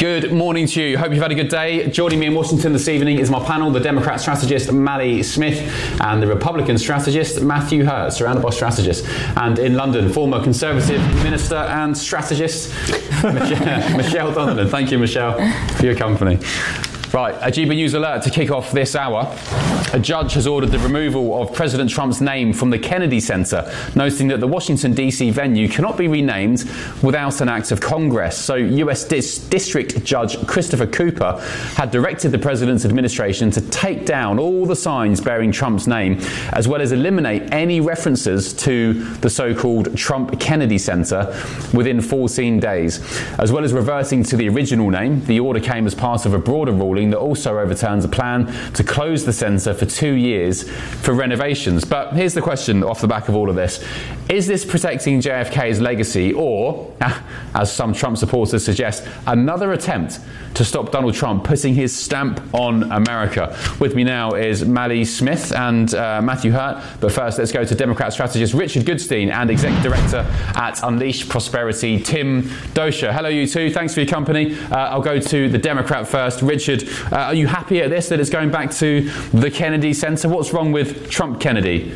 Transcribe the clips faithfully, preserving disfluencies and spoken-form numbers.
Good morning to you. Hope you've had a good day. Joining me in Washington this evening is my panel, the Democrat strategist Mally Smith and the Republican strategist Matthew Hurt, surrounded by strategists. And in London, former Conservative minister and strategist Michelle, Michelle Donovan. Thank you, Michelle, for your company. Right, a G B News alert to kick off this hour. A judge has ordered the removal of President Trump's name from the Kennedy Center, noting that the Washington, D C venue cannot be renamed without an act of Congress. So U S Dis- District Judge Christopher Cooper had directed the president's administration to take down all the signs bearing Trump's name, as well as eliminate any references to the so-called Trump Kennedy Center within fourteen days. As well as reverting to the original name, the order came as part of a broader ruling that also overturns a plan to close the centre for two years for renovations. But here's the question off the back of all of this. Is this protecting J F K's legacy or, as some Trump supporters suggest, another attempt to stop Donald Trump putting his stamp on America? With me now is Mally Smith and uh, Matthew Hurt. But first, let's go to Democrat strategist Richard Goodstein and Executive Director at Unleash Prosperity, Tim Doescher. Hello, you two. Thanks for your company. Uh, I'll go to the Democrat first. Richard, uh, are you happy at this, that it's going back to the Kennedy Center? What's wrong with Trump Kennedy?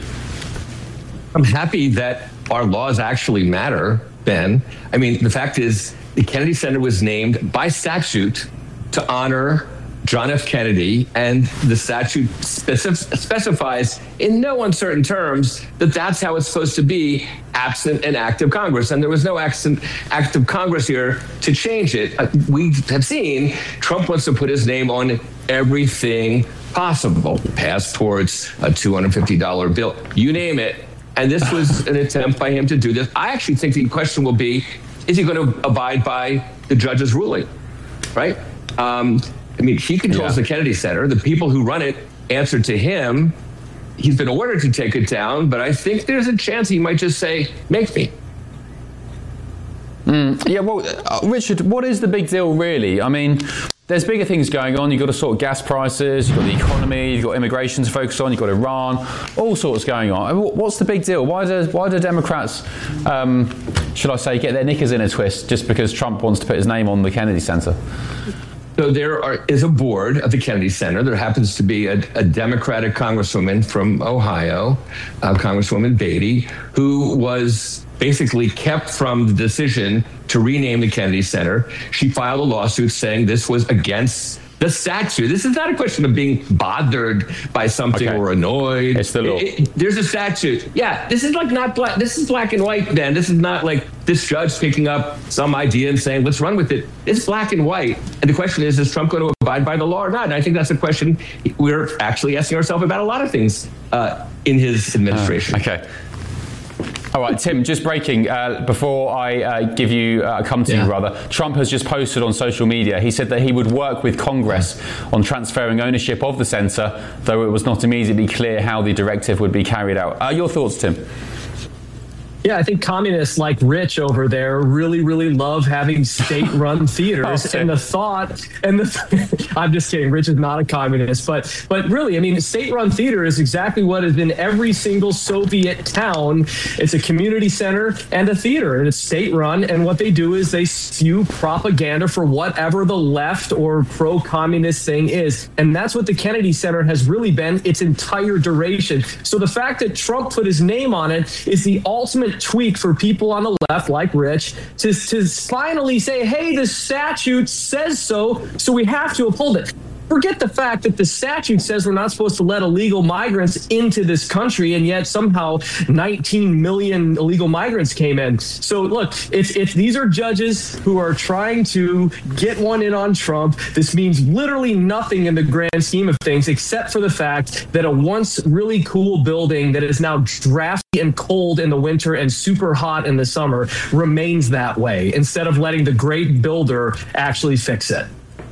I'm happy that our laws actually matter, Ben. I mean, the fact is, the Kennedy Center was named by statute to honor John F. Kennedy, and the statute specif- specifies in no uncertain terms that that's how it's supposed to be, absent an act of Congress. And there was no act of Congress here to change it. Uh, we have seen Trump wants to put his name on everything possible, passports, a two hundred fifty dollars bill, you name it. And this was an attempt by him to do this. I actually think the question will be, is he going to abide by the judge's ruling, right? Um, I mean, he controls yeah. the Kennedy Center. The people who run it answer to him. He's been ordered to take it down, but I think there's a chance he might just say, make me. Mm, yeah, well, uh, Richard, what is the big deal, really? I mean, there's bigger things going on. You've got to sort gas prices, you've got the economy, you've got immigration to focus on, you've got Iran, all sorts going on. What's the big deal? Why do, why do Democrats, um, should I say, get their knickers in a twist just because Trump wants to put his name on the Kennedy Center? So there are, is a board of the Kennedy Center. There happens to be a, a Democratic congresswoman from Ohio, uh, Congresswoman Beatty, who was basically kept from the decision to rename the Kennedy Center. She filed a lawsuit saying this was against the statute. This is not a question of being bothered by something okay. or annoyed. It's the law. It, it, there's a statute. Yeah, this is like not black. This is black and white, Ben. This is not like this judge picking up some idea and saying, let's run with it. It's black and white. And the question is, is Trump going to abide by the law or not? And I think that's a question we're actually asking ourselves about a lot of things uh, in his administration. Uh, okay. All right, Tim, just breaking, uh, before I uh, give you, uh, come to yeah. you rather, Trump has just posted on social media, he said that he would work with Congress on transferring ownership of the centre, though it was not immediately clear how the directive would be carried out. Uh, your thoughts, Tim? Yeah, I think communists like Rich over there really, really love having state-run theaters. oh, and the thought, and the, I'm just kidding, Rich is not a communist, but but really, I mean, state-run theater is exactly what is in every single Soviet town. It's a community center and a theater, and it's state-run, and what they do is they spew propaganda for whatever the left or pro-communist thing is. And that's what the Kennedy Center has really been its entire duration. So the fact that Trump put his name on it is the ultimate tweak for people on the left, like Rich, to, to finally say, hey, the statute says so, so we have to uphold it. Forget the fact that the statute says we're not supposed to let illegal migrants into this country, and yet somehow nineteen million illegal migrants came in. So look, it's, it's these are judges who are trying to get one in on Trump. This means literally nothing in the grand scheme of things, except for the fact that a once really cool building that is now drafty and cold in the winter and super hot in the summer remains that way, instead of letting the great builder actually fix it.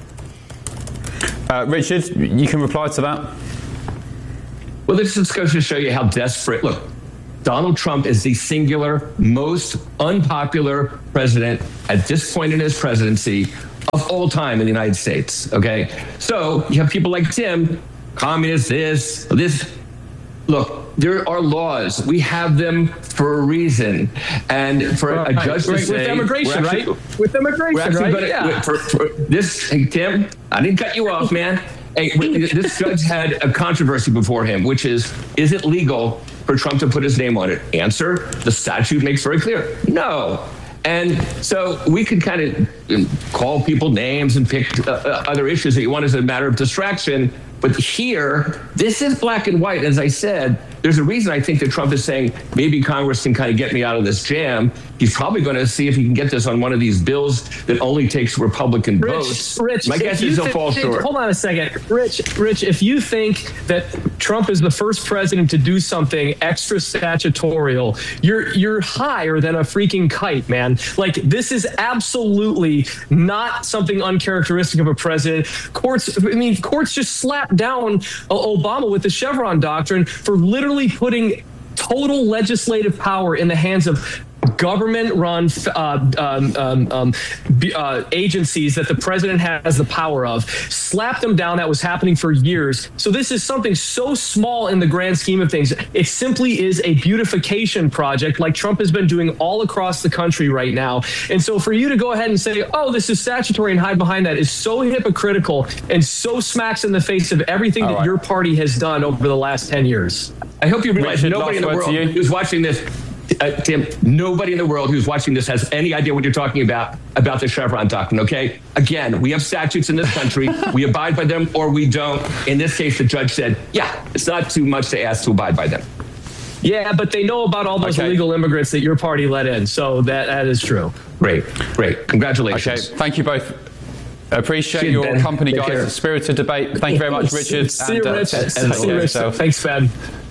Uh, Richard, you can reply to that. Well, this just goes to show you how desperate. Look, Donald Trump is the singular most unpopular president at this point in his presidency of all time in the United States. Okay, so you have people like Tim, communist, this, this. Look, there are laws. We have them for a reason. And for right. a judge to right. say... With immigration, actually, right? With immigration, right? Gonna, yeah. for, for this, hey, Tim, I didn't cut you off, man. Hey, this judge had a controversy before him, which is, is it legal for Trump to put his name on it? Answer, the statute makes very clear, no. And so we could kind of call people names and pick uh, other issues that you want as a matter of distraction. But here, this is black and white. As I said, there's a reason I think that Trump is saying maybe Congress can kind of get me out of this jam. He's probably going to see if he can get this on one of these bills that only takes Republican Rich, votes. Rich, my guess is he'll fall short. Hold on a second. Rich, Rich, if you think that Trump is the first president to do something extra statutorial, you're you're higher than a freaking kite, man. Like, this is absolutely not something uncharacteristic of a president. Courts, I mean, courts just slapped down Obama with the Chevron doctrine for literally putting total legislative power in the hands of government-run uh, um, um, um, uh, agencies that the president has the power of. Slapped them down. That was happening for years. So this is something so small in the grand scheme of things. It simply is a beautification project like Trump has been doing all across the country right now. And so for you to go ahead and say, oh, this is statutory and hide behind that is so hypocritical and so smacks in the face of everything all that right. your party has done over the last ten years. I hope you realize Richard, nobody in the world who's watching this Uh, Tim, nobody in the world who's watching this has any idea what you're talking about, about the Chevron doctrine, okay? Again, we have statutes in this country. We abide by them or we don't. In this case, the judge said, yeah, it's not too much to ask to abide by them. Yeah, but they know about all those okay. illegal immigrants that your party let in, so that, that is true. Great, great. Congratulations. Okay, thank you both. Appreciate your Ben. company, Take guys. Care. Spirited debate. Thank you very much, Richard. See you, Rich. See you, Rich. Thanks, Ben.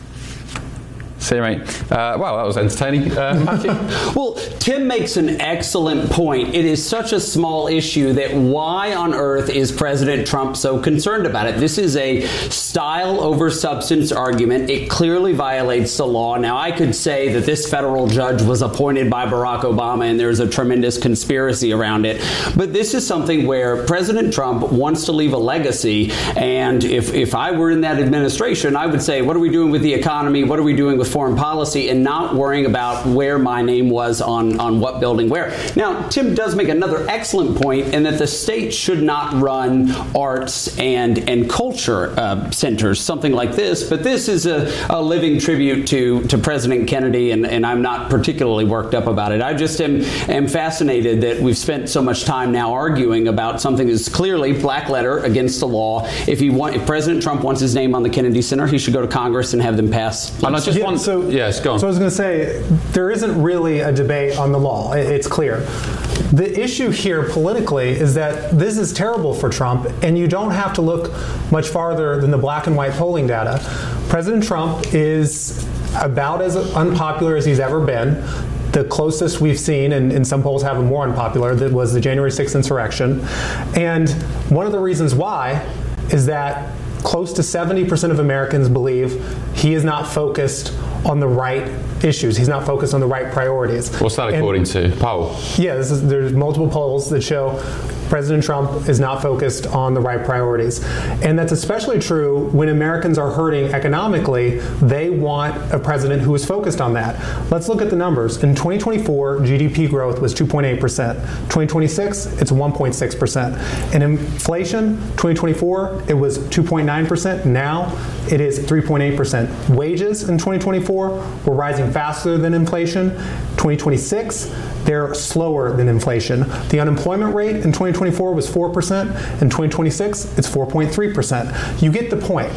See you, mate. Uh, wow, that was entertaining. Uh, Matthew? Well, Tim makes an excellent point. It is such a small issue that why on earth is President Trump so concerned about it? This is a style over substance argument. It clearly violates the law. Now, I could say that this federal judge was appointed by Barack Obama and there's a tremendous conspiracy around it. But this is something where President Trump wants to leave a legacy. And if, if I were in that administration, I would say, what are we doing with the economy? What are we doing with foreign policy, and not worrying about where my name was on, on what building where. Now, Tim does make another excellent point in that the state should not run arts and, and culture uh, centers, something like this. But this is a, a living tribute to, to President Kennedy, and, and I'm not particularly worked up about it. I just am, am fascinated that we've spent so much time now arguing about something that's clearly black letter against the law. If, he want, if President Trump wants his name on the Kennedy Center, he should go to Congress and have them pass. And I just want So, yes, go on. So I was going to say, there isn't really a debate on the law. It's clear. The issue here politically is that this is terrible for Trump, and you don't have to look much farther than the black and white polling data. President Trump is about as unpopular as he's ever been. The closest we've seen, and, and some polls have him more unpopular, that was the January sixth insurrection. And one of the reasons why is that close to seventy percent of Americans believe he is not focused on the right issues. He's not focused on the right priorities. What's that according and, to? Poll? Yeah, this is, there's multiple polls that show President Trump is not focused on the right priorities. And that's especially true when Americans are hurting economically. They want a president who is focused on that. Let's look at the numbers. In twenty twenty-four, G D P growth was two point eight percent. twenty twenty-six, it's one point six percent. And inflation, twenty twenty-four, it was two point nine percent. Now it is three point eight percent. Wages in twenty twenty-four were rising faster than inflation. twenty twenty-six, they're slower than inflation. The unemployment rate in twenty twenty-four was four percent. In twenty twenty-six, it's four point three percent. You get the point.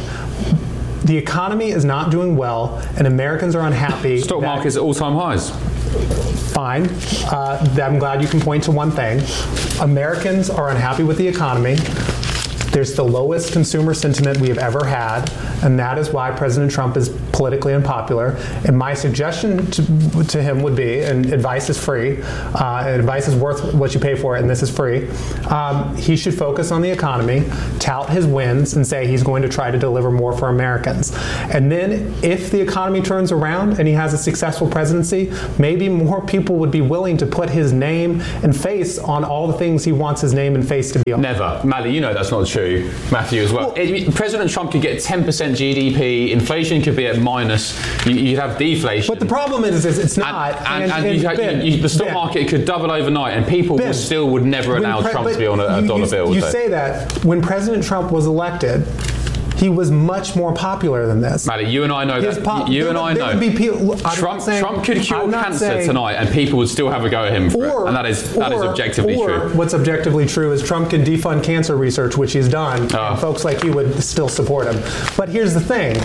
The economy is not doing well, and Americans are unhappy. Stock market is at all-time highs. Fine. Uh, I'm glad you can point to one thing. Americans are unhappy with the economy. There's the lowest consumer sentiment we have ever had, and that is why President Trump is politically unpopular. And my suggestion to, to him would be, and advice is free, uh, and advice is worth what you pay for it, and this is free, um, he should focus on the economy, tout his wins, and say he's going to try to deliver more for Americans. And then if the economy turns around and he has a successful presidency, maybe more people would be willing to put his name and face on all the things he wants his name and face to be on. Never. Mally, you know that's not true. Matthew as well. well President Trump could get ten percent G D P, inflation could be at minus. You, you'd have deflation. But the problem is, is it's not. And, and, and, and, you, and Ben, you, the stock Ben, market could double overnight, and people Ben, would still would never allow pre- Trump to be on a, a you, dollar you, bill. You so. say that when President Trump was elected, he was much more popular than this. Matty, you and I know His that. pop- you there and would- I there know. would be people- I'm Trump, not saying- Trump could cure I'm not cancer saying- tonight, and people would still have a go at him for Or, it. And that is that or, is objectively or true. What's objectively true is Trump can defund cancer research, which he's done, Oh. and folks like you would still support him. But here's the thing.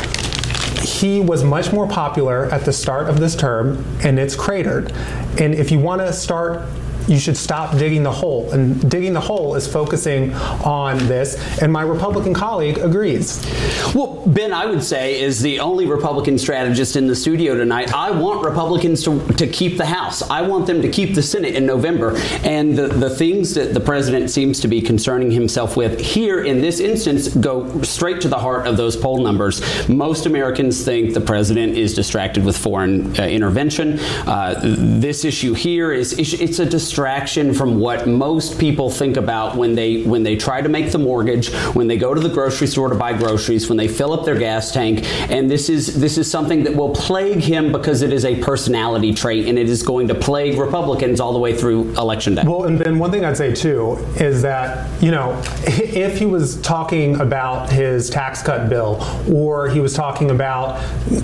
He was much more popular at the start of this term, and it's cratered. And if you want to start, you should stop digging the hole. And digging the hole is focusing on this, and my Republican colleague agrees. Well, Ben, I would say, is the only Republican strategist in the studio tonight. I want Republicans to, to keep the House. I want them to keep the Senate in November. And the, the things that the president seems to be concerning himself with here in this instance go straight to the heart of those poll numbers. Most Americans think the president is distracted with foreign uh, intervention. Uh, this issue here is it's a distraction from what most people think about when they when they try to make the mortgage, when they go to the grocery store to buy groceries, when they fill up their gas tank. And this is this is something that will plague him because it is a personality trait, and it is going to plague Republicans all the way through Election Day. Well, and Ben, one thing I'd say too is that, you know, if he was talking about his tax cut bill, or he was talking about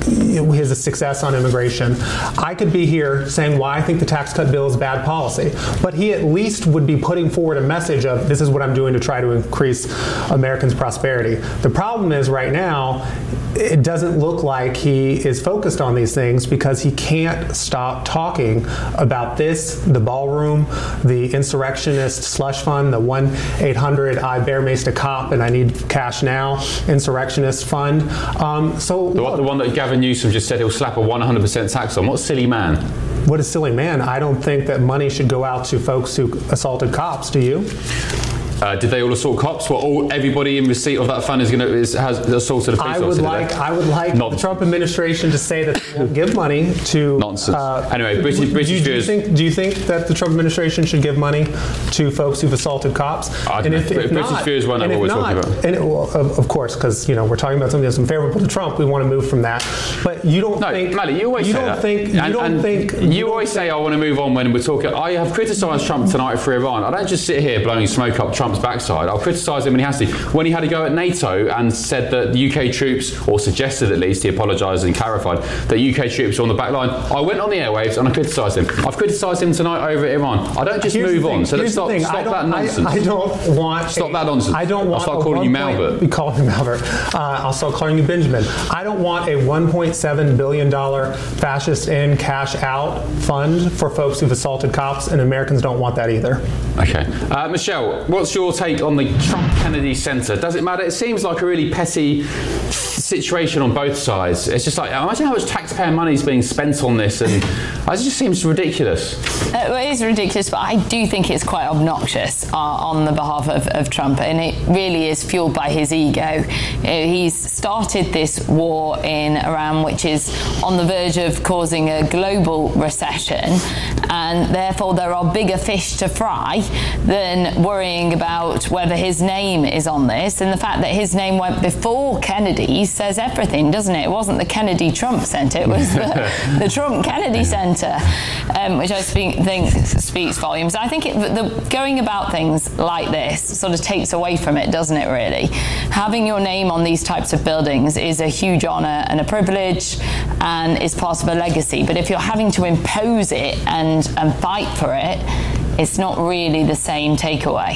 his success on immigration, I could be here saying why I think the tax cut bill is bad policy. But he at least would be putting forward a message of this is what I'm doing to try to increase Americans' prosperity. The problem is right now, it doesn't look like he is focused on these things because he can't stop talking about this, the ballroom, the insurrectionist slush fund, the one eight hundred I bear maced a cop and I need cash now insurrectionist fund. Um, so The, look, one- the one that Gavin Newsom just said he'll slap a one hundred percent tax on. What silly man. what a silly man. I don't think that money should go out to folks who assaulted cops. Do you? Uh, did they all assault cops? Well, all everybody in receipt of that fund is going to is has assaulted a police I would officer. like today. I would like Not- the Trump administration to say that they won't give money to Nonsense. Uh, Anyway, British- do, British do, you viewers- think do you think that the Trump administration should give money to folks who've assaulted cops? I don't and know. if, if British not, viewers won't know and what if we're talking not- about. And it, well, of, of course, because you know we're talking about something that's unfavorable to Trump, we want to move from that. But you don't No, think Mally, you always you say don't that. think you and, don't and think you don't always say I want to move on when we're talking. I have criticised Trump tonight for Iran. I don't just sit here blowing smoke up Trump's backside. I'll criticise him when he has to. When he had to go at NATO and said that the U K troops, or suggested at least, he apologised and clarified that U K troops were on the back line. I went on the airwaves and I criticised him. I've criticised him tonight over Iran. I don't just Here's move the thing. on. So let's Here's the stop, thing. stop I don't- that nonsense. I, I don't want. Stop a- that nonsense. I don't I'll want. start a calling you one point- Malbert. We call him Malbert. Uh, I'll start calling you Benjamin. I don't want a one point seven billion dollar fascist in cash out fund for folks who've assaulted cops, and Americans don't want that either. Okay. Uh, Michelle, what's your take on the Trump-Kennedy Centre? Does it matter? It seems like a really petty situation on both sides. It's just like, imagine how much taxpayer money is being spent on this, and it just seems ridiculous. Uh, well, it is ridiculous, but I do think it's quite obnoxious uh, on the behalf of, of Trump, and it really is fueled by his ego. Uh, he's started this war in Iran, which is on the verge of causing a global recession, and therefore there are bigger fish to fry than worrying about whether his name is on this. And the fact that his name went before Kennedy's says everything, doesn't it? It wasn't the Kennedy-Trump Centre, it was the, the Trump-Kennedy Centre, um, which I speak, think speaks volumes. I think it, the, going about things like this sort of takes away from it, doesn't it, really? Having your name on these types of buildings is a huge honour and a privilege, and is part of a legacy. But if you're having to impose it and, and fight for it, it's not really the same takeaway.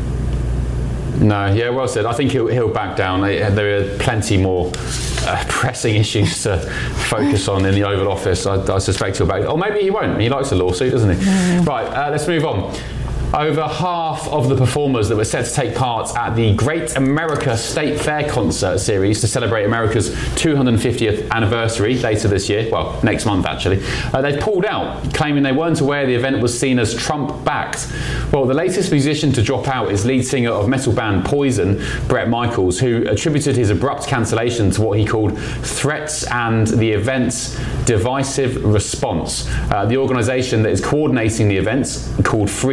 No, yeah, well said. I think he'll, he'll back down. There are plenty more uh, pressing issues to focus on in the Oval Office. I, I suspect he'll back. Or maybe he won't. He likes a lawsuit, doesn't he? Mm. Right, uh, let's move on. Over half of the performers that were set to take part at the Great America State Fair concert series to celebrate America's two hundred fiftieth anniversary later this year, well, next month actually, uh, they've pulled out, claiming they weren't aware the event was seen as Trump-backed. Well, the latest musician to drop out is lead singer of metal band Poison, Bret Michaels, who attributed his abrupt cancellation to what he called threats and the event's divisive response. Uh, the organisation that is coordinating the event, called Freedom to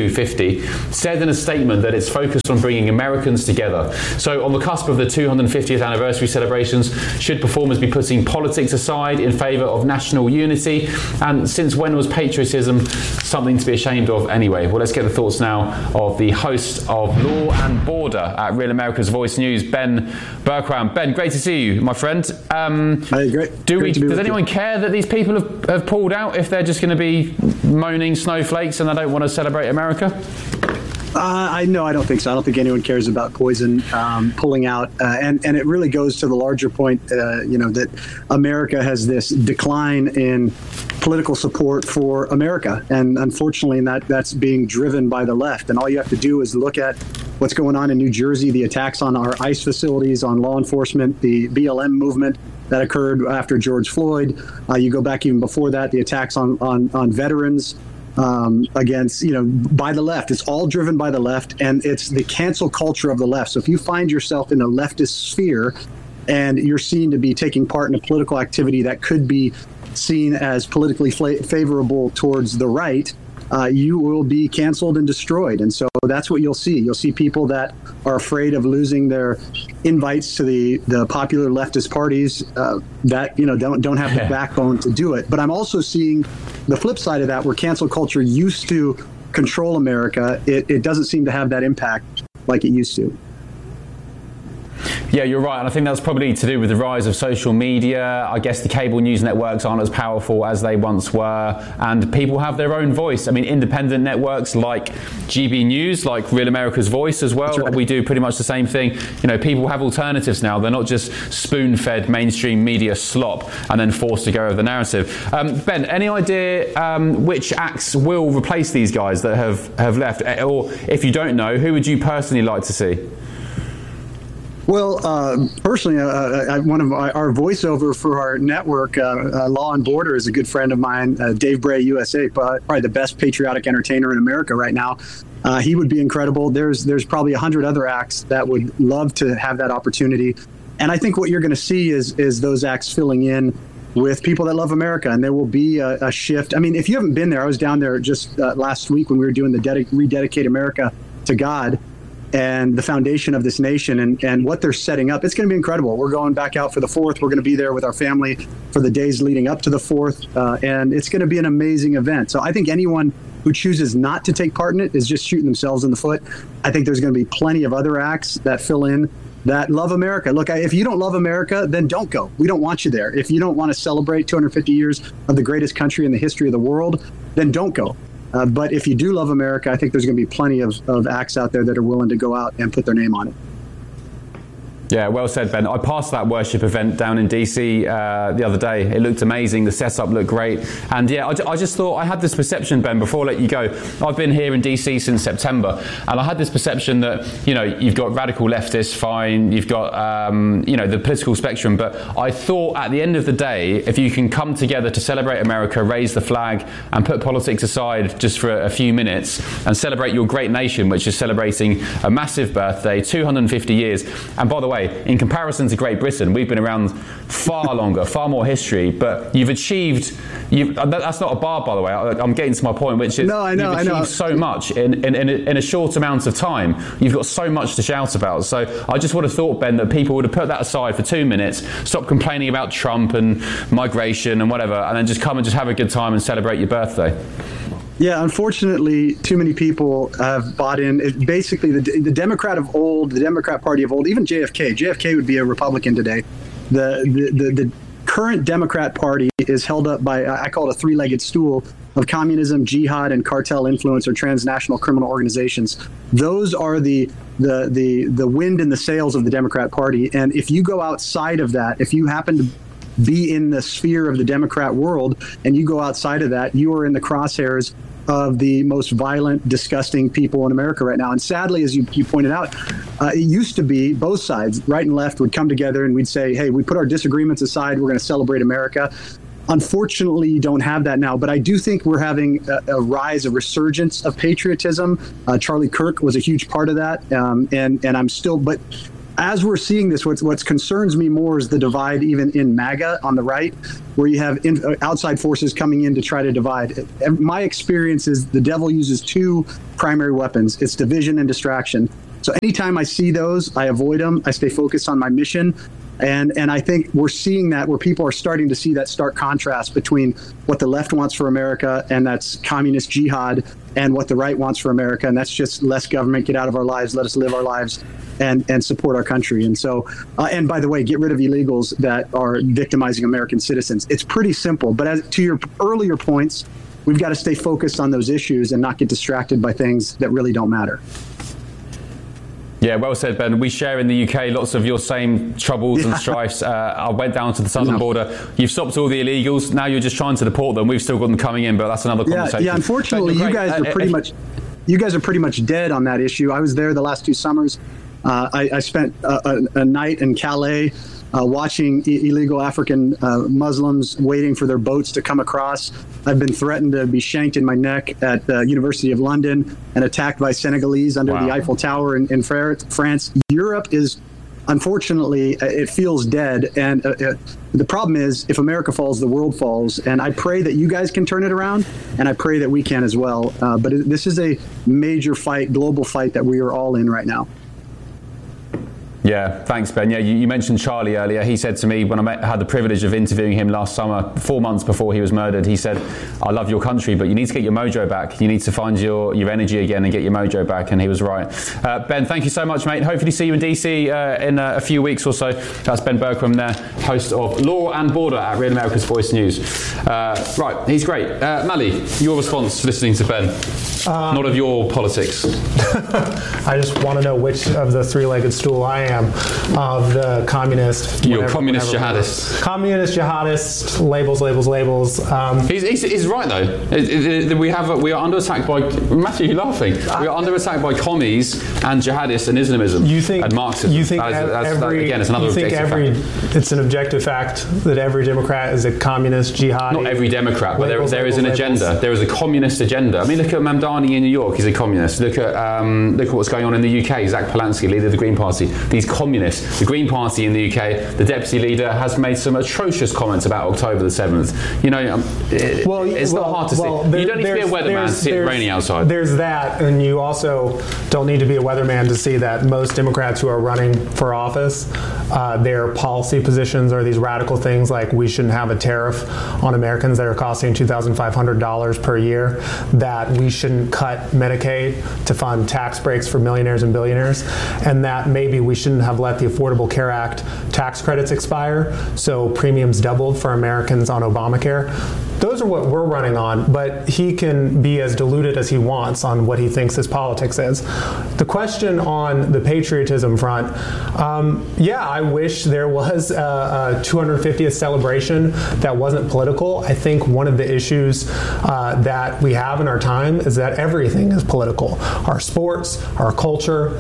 two fifty, said in a statement that it's focused on bringing Americans together. So on the cusp of the two hundred fiftieth anniversary celebrations, should performers be putting politics aside in favour of national unity? And since when was patriotism something to be ashamed of anyway? Well, let's get the thoughts now of the host of Law and Border at Real America's Voice News, Ben Bergquam. Ben, great to see you, my friend. Um, hey, great. Do great we? Does anyone you. care that these people have, have pulled out if they're just going to be moaning snowflakes and they don't want to celebrate America? Uh, I no, I don't think so. I don't think anyone cares about Poison um, pulling out, uh, and and it really goes to the larger point, uh, you know, that America has this decline in political support for America, and unfortunately, that that's being driven by the left. And all you have to do is look at what's going on in New Jersey, the attacks on our ICE facilities, on law enforcement, the B L M movement that occurred after George Floyd. Uh, you go back even before that, the attacks on on on veterans. Um, against, you know, by the left. It's all driven by the left, and it's the cancel culture of the left. So if you find yourself in a leftist sphere and you're seen to be taking part in a political activity that could be seen as politically fa- favorable towards the right, uh, you will be canceled and destroyed. And so that's what you'll see. You'll see people that are afraid of losing their invites to the, the popular leftist parties uh, that, you know, don't don't have the backbone to do it. But I'm also seeing the flip side of that, where cancel culture used to control America. It, it doesn't seem to have that impact like it used to. Yeah, you're right, and I think that's probably to do with the rise of social media. I guess the cable news networks aren't as powerful as they once were, and people have their own voice. I mean, independent networks like G B News, like Real America's Voice as well, right. We do pretty much the same thing. You know, people have alternatives now. They're not just spoon-fed mainstream media slop and then forced to go over the narrative. Um, Ben, any idea um, which acts will replace these guys that have, have left? Or if you don't know, who would you personally like to see? Well, uh, personally, uh, uh, one of our, our voiceover for our network, uh, uh, Law and Border, is a good friend of mine, uh, Dave Bray, U S A, probably the best patriotic entertainer in America right now. Uh, he would be incredible. There's there's probably a hundred other acts that would love to have that opportunity. And I think what you're going to see is is those acts filling in with people that love America, and there will be a, a shift. I mean, if you haven't been there, I was down there just uh, last week when we were doing the Dedi- Rededicate America to God and the foundation of this nation, and, and what they're setting up. It's going to be incredible. We're going back out for the fourth. We're going to be there with our family for the days leading up to the fourth, uh, and it's going to be an amazing event. So I think anyone who chooses not to take part in it is just shooting themselves in the foot. I think there's going to be plenty of other acts that fill in that love America. Look, if you don't love America, then don't go. We don't want you there. If you don't want to celebrate two hundred fifty years of the greatest country in the history of the world, then don't go. Uh, but if you do love America, I think there's going to be plenty of, of acts out there that are willing to go out and put their name on it. Yeah, well said, Ben. I passed that worship event down in D C uh, the other day. It looked amazing. The setup looked great. And yeah, I, I just thought, I had this perception, Ben, before I let you go. I've been here in D C since September, and I had this perception that, you know, you've got radical leftists, fine, you've got, um, you know, the political spectrum. But I thought at the end of the day, if you can come together to celebrate America, raise the flag, and put politics aside just for a, a few minutes, and celebrate your great nation, which is celebrating a massive birthday, two hundred fifty years. And by the way, in comparison to Great Britain, we've been around far longer, far more history, but you've achieved, you've, that's not a bar, by the way, I'm getting to my point, which is no, I know, you've achieved I know. so much in, in, in, a, in a short amount of time. You've got so much to shout about. So I just would have thought, Ben, that people would have put that aside for two minutes, stop complaining about Trump and migration and whatever, and then just come and just have a good time and celebrate your birthday. Yeah, unfortunately, too many people have bought in. It, basically, the, the Democrat of old, the Democrat Party of old, even J F K. J F K would be a Republican today. The the the, the current Democrat Party is held up by, I call it a three-legged stool of communism, jihad, and cartel influence or transnational criminal organizations. Those are the the the the wind in the sails of the Democrat Party. And if you go outside of that, if you happen to be in the sphere of the Democrat world and you go outside of that, you are in the crosshairs of the most violent, disgusting people in America right now. And sadly, as you, you pointed out, uh, it used to be both sides, right and left, would come together and we'd say, hey, we put our disagreements aside, we're going to celebrate America. Unfortunately, you don't have that now, but I do think we're having a, a rise, a resurgence of patriotism. Uh, Charlie Kirk was a huge part of that, um, and and I'm still, but as we're seeing this, what's, what concerns me more is the divide even in MAGA on the right, where you have in, uh, outside forces coming in to try to divide. My experience is the devil uses two primary weapons. It's division and distraction. So anytime I see those, I avoid them. I stay focused on my mission. And and I think we're seeing that, where people are starting to see that stark contrast between what the left wants for America, and that's communist jihad, and what the right wants for America, and that's just less government, get out of our lives, let us live our lives, and and support our country. And so, uh, and by the way, get rid of illegals that are victimizing American citizens. It's pretty simple. But as to your earlier points, we've got to stay focused on those issues and not get distracted by things that really don't matter. Yeah, well said, Ben. We share in the U K lots of your same troubles yeah. and strifes. Uh, I went down to the southern no. border. You've stopped all the illegals. Now you're just trying to deport them. We've still got them coming in, but that's another conversation. Yeah, yeah unfortunately, you guys are pretty much, you guys are pretty much dead on that issue. I was there the last two summers. Uh, I, I spent a, a, a night in Calais uh, watching I- illegal African uh, Muslims waiting for their boats to come across. I've been threatened to be shanked in my neck at the University of London and attacked by Senegalese under wow. the Eiffel Tower in, in France. Europe is, unfortunately, it feels dead. And uh, uh, the problem is, if America falls, the world falls. And I pray that you guys can turn it around, and I pray that we can as well. Uh, but it, this is a major fight, global fight that we are all in right now. Yeah, thanks, Ben. Yeah, you, you mentioned Charlie earlier. He said to me when I met, had the privilege of interviewing him last summer, four months before he was murdered, he said, I love your country, but you need to get your mojo back. You need to find your, your energy again and get your mojo back. And he was right. Uh, Ben, thank you so much, mate. Hopefully see you in D C uh, in uh, a few weeks or so. That's Ben Bergquam there, host of Law and Border at Real America's Voice News. Uh, right, he's great. Uh, Mally, your response to listening to Ben? Uh, Not of your politics. I just want to know which of the three-legged stool I am. Of the communist, you're whatever, communist whatever jihadist. Communist jihadist, labels, labels, labels. Um, he's, he's, he's right though. It, it, it, we have we are under attack by Matthew. You're laughing. We are under attack by commies and jihadists and Islamism. You think and Marxism. You think that is, that's, every, that, again, it's another you think every fact. It's an objective fact that every Democrat is a communist jihadi. Not every Democrat, but labels, there, there is labels, an agenda. labels. There is a communist agenda. I mean, look at Mamdani in New York. He's a communist. Look at um, look at what's going on in the U K. Zach Polanski, leader of the Green Party. These communists. The Green Party in the U K, the deputy leader has made some atrocious comments about October the seventh. You know, um, it, well, it's well, not hard to well, see. There, you don't need to be a weatherman to see it raining outside. There's that, and you also don't need to be a weatherman to see that most Democrats who are running for office, uh, their policy positions are these radical things like we shouldn't have a tariff on Americans that are costing two thousand five hundred dollars per year, that we shouldn't cut Medicaid to fund tax breaks for millionaires and billionaires, and that maybe we shouldn't have let the Affordable Care Act tax credits expire, so premiums doubled for Americans on Obamacare. Those are what we're running on, but he can be as deluded as he wants on what he thinks his politics is. The question on the patriotism front, um, yeah, I wish there was a, a two hundred fiftieth celebration that wasn't political. I think one of the issues uh, that we have in our time is that everything is political. Our sports, our culture.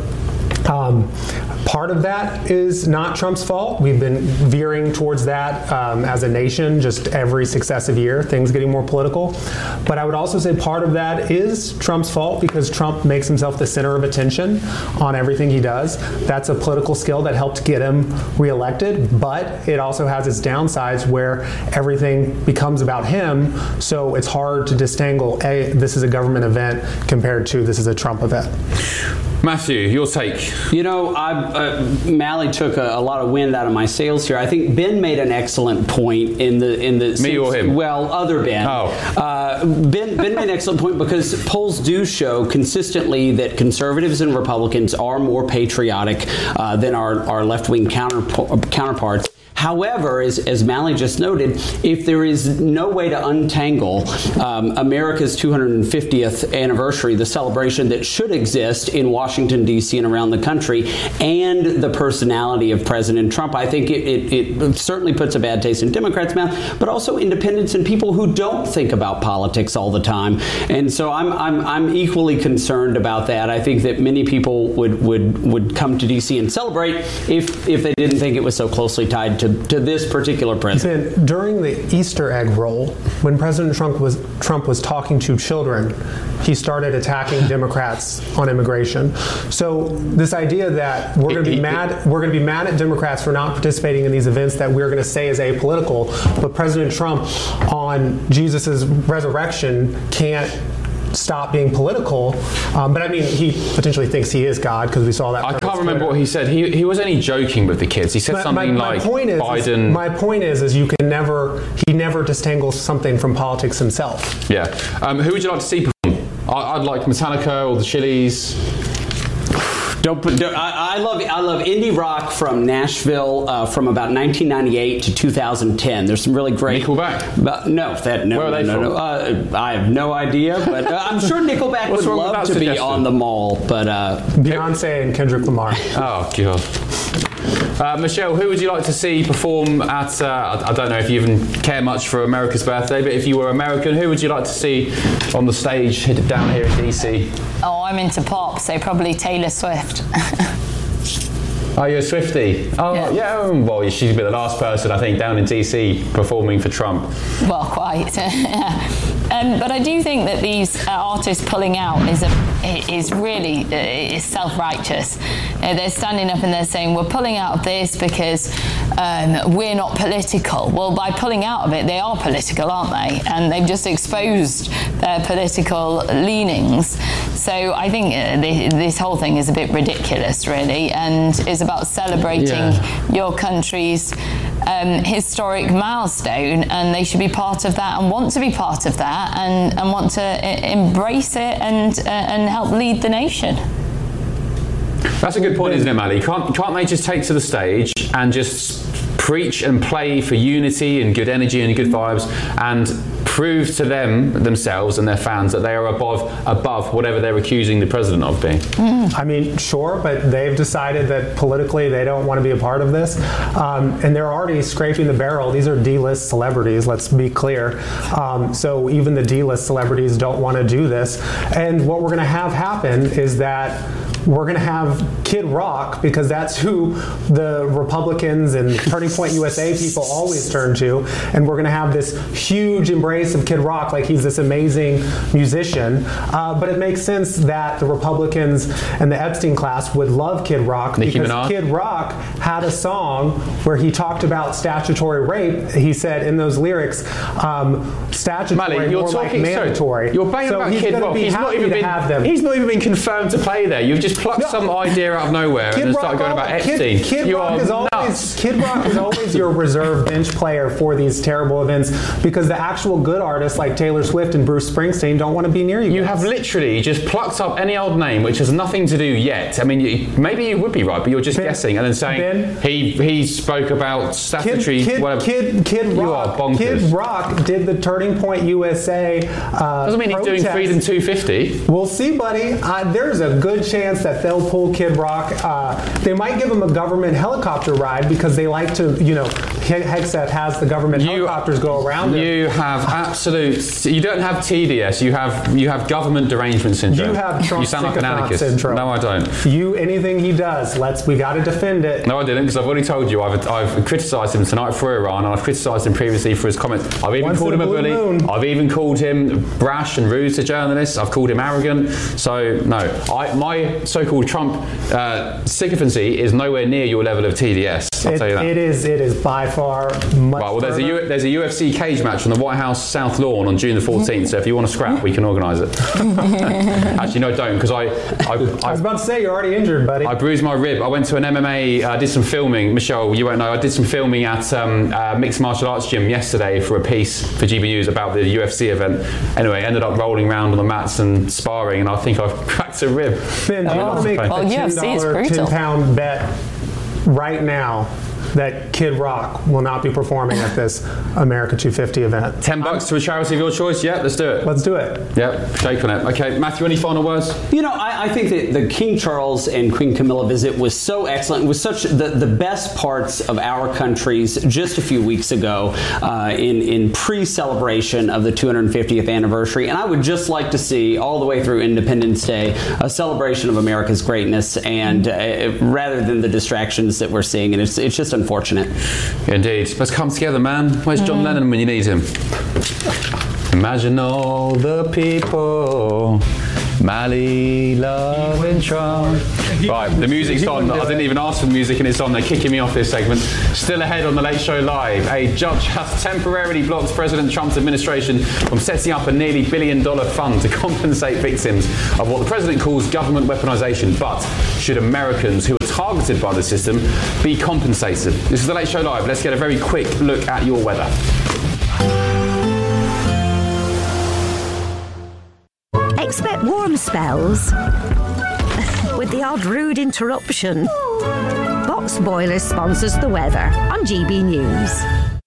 Um, part of that is not Trump's fault. We've been veering towards that um, as a nation just every successive year, things getting more political. But I would also say part of that is Trump's fault because Trump makes himself the center of attention on everything he does. That's a political skill that helped get him reelected, but it also has its downsides where everything becomes about him, so it's hard to disentangle, A, this is a government event compared to this is a Trump event. Matthew, your take. You know, I, uh, Mally took a, a lot of wind out of my sails here. I think Ben made an excellent point in the in the me sense, or him. Well, other Ben. Oh, uh, Ben Ben made an excellent point because polls do show consistently that conservatives and Republicans are more patriotic uh, than our our left wing counter, counterparts. However, as, as Mally just noted, if there is no way to untangle um, America's two hundred fiftieth anniversary, the celebration that should exist in Washington, D C and around the country, and the personality of President Trump, I think it, it, it certainly puts a bad taste in Democrats' mouth, but also independents and people who don't think about politics all the time. And so I'm, I'm, I'm equally concerned about that. I think that many people would, would, would come to D C and celebrate if, if they didn't think it was so closely tied to to, to this particular president. Ben, during the Easter egg roll, when President Trump was Trump was talking to children, he started attacking Democrats on immigration. So this idea that we're going to be mad, we're going to be mad at Democrats for not participating in these events that we're going to say is apolitical, but President Trump on Jesus's resurrection can't stop being political. Um, but I mean, he potentially thinks he is God because we saw that. I can't remember what he said. He he was only joking with the kids. He said my, something my, my like point is, Biden. Is, my point is, is you can never. He never disentangles something from politics himself. Yeah. Um, who would you like to see perform? I, I'd like Metallica or the Chili's. Don't put. Don't, I, I love. I love indie rock from Nashville uh, from about nineteen ninety-eight to two thousand ten. There's some really great. Nickelback. But no, that no. Where are they no, from? no, no. Uh, I have no idea, but uh, I'm sure Nickelback would love to be on the mall. But uh, Beyonce and Kendrick Lamar. Oh God. Uh, Michelle, who would you like to see perform at, uh, I don't know if you even care much for America's birthday, but if you were American, who would you like to see on the stage down here in D C? Oh, I'm into pop, so probably Taylor Swift. Oh, you're a Swiftie? Oh, yeah. yeah. Well, she'd be the last person, I think, down in D C performing for Trump. Well, quite. um, but I do think that these uh, artists pulling out is a, is really uh, is self-righteous. Uh, they're standing up and they're saying, we're pulling out of this because um, we're not political. Well, by pulling out of it, they are political, aren't they? And they've just exposed their political leanings. So I think uh, the, this whole thing is a bit ridiculous, really, and is about celebrating yeah. your country's um, historic milestone, and they should be part of that and want to be part of that and, and want to uh, embrace it and uh, and help lead the nation. That's a good point, isn't it, Mally? Can't, can't they just take to the stage and just preach and play for unity and good energy and good vibes and prove to them, themselves and their fans, that they are above above whatever they're accusing the president of being? Mm. I mean, sure, but they've decided that politically they don't want to be a part of this. Um, and they're already scraping the barrel. These are D-list celebrities, let's be clear. Um, so even the D-list celebrities don't want to do this. And what we're going to have happen is that we're going to have Kid Rock, because that's who the Republicans and Turning Point U S A people always turn to. And we're going to have this huge embrace of Kid Rock, like he's this amazing musician. Uh, but it makes sense that the Republicans and the Epstein class would love Kid Rock, Nicki because Minaj. Kid Rock had a song where he talked about statutory rape. He said in those lyrics, um, statutory Mally, you're more talking, like mandatory. So you're banging so about he's Kid gonna Rock. be He's not happy even to been. have them. He's not even been confirmed to play there. You've just plucked No. some idea out of nowhere Kid and then Rock started going about al- Epstein. Kid, Kid you Rock are is always nuts. Kid Rock is always your reserve bench player for these terrible events, because the actual good artists like Taylor Swift and Bruce Springsteen don't want to be near you. You guys. have literally just plucked up any old name which has nothing to do yet. I mean, you, maybe you would be right, but you're just Ben, guessing and then saying Ben, he he spoke about statutory Kid, Kid, whatever. Kid, Kid You Rock. are bonkers. Kid Rock did the Turning Point U S A. Uh, Doesn't mean he's doing protest. Freedom two fifty. We'll see, buddy. Uh, there's a good chance that they'll pull Kid Rock. Uh, they might give him a government helicopter ride because they like to, you know, Hegseth has the government You- helicopters go around him. You have absolute. You don't have T D S. You have you have government derangement syndrome. You have Trump You sound like an sycophant anarchist. syndrome. No, I don't. You, anything he does, let's, we got to defend it. No, I didn't, because I've already told you. I've I've criticised him tonight for Iran, and I've criticised him previously for his comments. I've even Once called in him a a blue bully. moon. I've even called him brash and rude to journalists. I've called him arrogant. So no, I, my so-called Trump uh, sycophancy is nowhere near your level of T D S. I'll It, tell you that. it is. It is by far much. Right, well, there's a, further. U, there's a U F C cage match on the White House South Lawn on June the fourteenth, so if you want to scrap, we can organise it. Actually, no, don't, because I, I, I was I, about to say you're already injured, buddy. I bruised my rib. I went to an M M A, I uh, did some filming. Michelle, you won't know, I did some filming at um, uh, Mixed Martial Arts Gym yesterday for a piece for G B News about the U F C event. Anyway, ended up rolling around on the mats and sparring, and I think I've cracked a rib. Ben, do you Oh, want to make well, a U F C is ten dollar, brutal. ten pound bet right now that Kid Rock will not be performing at this America two fifty event? Ten bucks to a charity of your choice? Yeah, let's do it. Let's do it. Yep, shake on it. Okay, Matthew, any final words? You know, I, I think that the King Charles and Queen Camilla visit was so excellent. It was such the, the best parts of our countries just a few weeks ago uh, in, in pre-celebration of the two hundred fiftieth anniversary. And I would just like to see all the way through Independence Day a celebration of America's greatness, and uh, rather than the distractions that we're seeing. And it's, it's just unfortunate unfortunate. Indeed. Let's come together, man. Where's John mm. Lennon when you need him? Imagine all the people, Mali, love and Trump. Right, the music's on. I didn't even ask for the music and it's on. They're kicking me off this segment. Still ahead on The Late Show Live. A judge has temporarily blocked President Trump's administration from setting up a nearly billion dollar fund to compensate victims of what the president calls government weaponization. But should Americans who are targeted by the system be compensated? This is The Late Show Live. Let's get a very quick look at your weather. Expect warm spells with the odd rude interruption. Box Boilers sponsors the weather on G B News.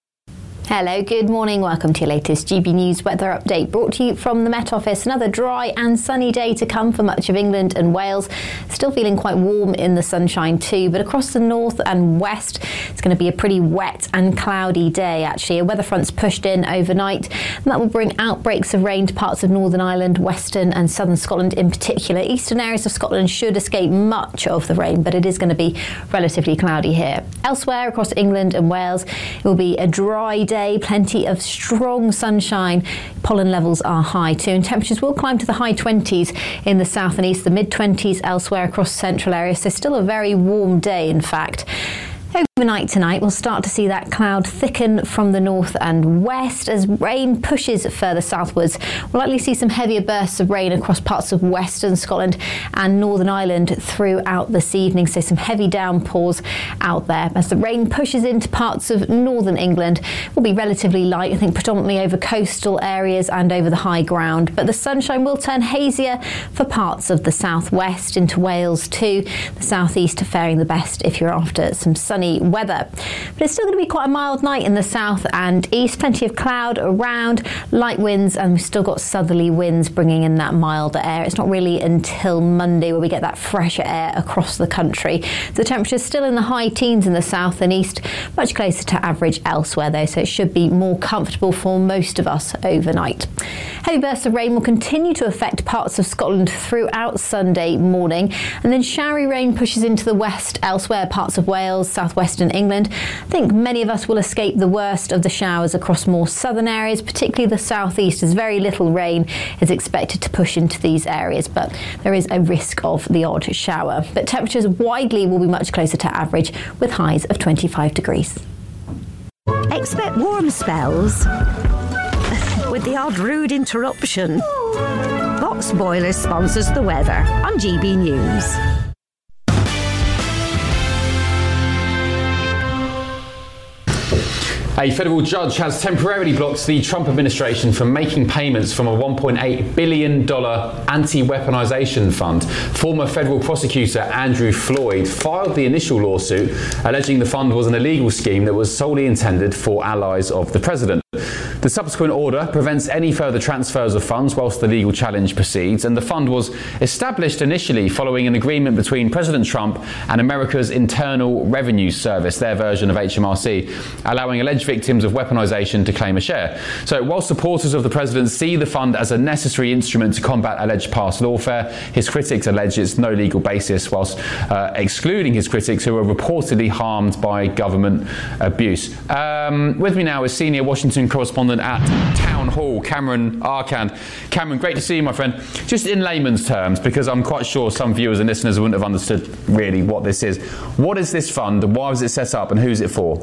Hello, good morning. Welcome to your latest G B News weather update, brought to you from the Met Office. Another dry and sunny day to come for much of England and Wales. Still feeling quite warm in the sunshine too, but across the north and west, it's going to be a pretty wet and cloudy day actually. A weather front's pushed in overnight, and that will bring outbreaks of rain to parts of Northern Ireland, western and southern Scotland in particular. Eastern areas of Scotland should escape much of the rain, but it is going to be relatively cloudy here. Elsewhere across England and Wales, it will be a dry day. Plenty of strong sunshine. Pollen levels are high too, and temperatures will climb to the high twenties in the south and east, the mid twenties elsewhere across central areas. So still a very warm day, in fact. Overnight tonight, we'll start to see that cloud thicken from the north and west as rain pushes further southwards. We'll likely see some heavier bursts of rain across parts of western Scotland and Northern Ireland throughout this evening, so some heavy downpours out there. As the rain pushes into parts of northern England, it will be relatively light, I think predominantly over coastal areas and over the high ground, but the sunshine will turn hazier for parts of the southwest into Wales too. The southeast faring the best if you're after some sunny weather. But it's still going to be quite a mild night in the south and east. Plenty of cloud around, light winds, and we've still got southerly winds bringing in that milder air. It's not really until Monday where we get that fresher air across the country. The temperature's still in the high teens in the south and east, much closer to average elsewhere though, so it should be more comfortable for most of us overnight. Heavy bursts of rain will continue to affect parts of Scotland throughout Sunday morning, and then showery rain pushes into the west elsewhere, parts of Wales, southwestern England. I think many of us will escape the worst of the showers across more southern areas, particularly the southeast, as very little rain is expected to push into these areas, but there is a risk of the odd shower. But temperatures widely will be much closer to average, with highs of twenty-five degrees. Expect warm spells with the odd rude interruption. Box Boilers sponsors the weather on G B News. A federal judge has temporarily blocked the Trump administration from making payments from a one point eight billion dollars anti-weaponization fund. Former federal prosecutor Andrew Floyd filed the initial lawsuit alleging the fund was an illegal scheme that was solely intended for allies of the president. The subsequent order prevents any further transfers of funds whilst the legal challenge proceeds, and the fund was established initially following an agreement between President Trump and America's Internal Revenue Service, their version of H M R C, allowing alleged victims of weaponization to claim a share. So while supporters of the president see the fund as a necessary instrument to combat alleged past lawfare, his critics allege it's no legal basis, whilst uh, excluding his critics who are reportedly harmed by government abuse. Um, with me now is senior Washington correspondent at Town Hall, Cameron Arcand. Cameron, great to see you, my friend. Just in layman's terms, because I'm quite sure some viewers and listeners wouldn't have understood really what this is. What is this fund, and why was it set up, and who's it for?